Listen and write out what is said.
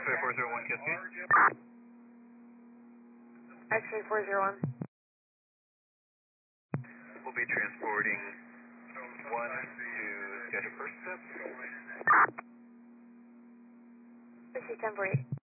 X-ray 401 Cascade. X-ray 401. We'll be transporting 1 to schedule first step. This is 1048.